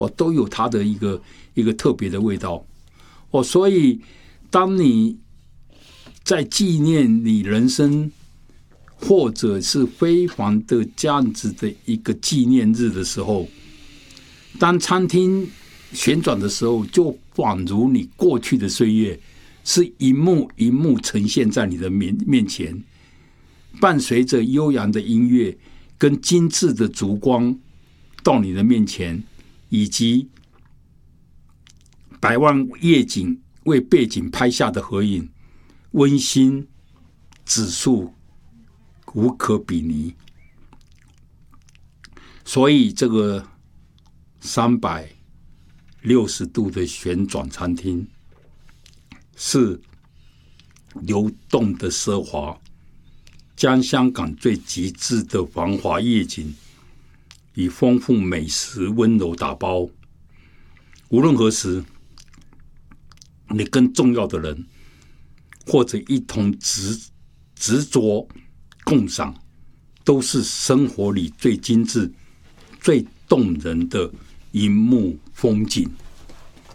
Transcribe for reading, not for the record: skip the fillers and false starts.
都有它的一个特别的味道所以当你在纪念你人生或者是非凡的这样子的一个纪念日的时候，当餐厅旋转的时候，就仿如你过去的岁月是一幕一幕呈现在你的面前，伴随着悠扬的音乐跟精致的烛光到你的面前，以及百万夜景为背景拍下的合影，温馨指数无可比拟。所以这个360度的旋转餐厅是流动的奢华，将香港最极致的繁华夜景以丰富美食温柔打包。无论何时，你跟重要的人或者一同执着共赏，都是生活里最精致最动人的一幕风景。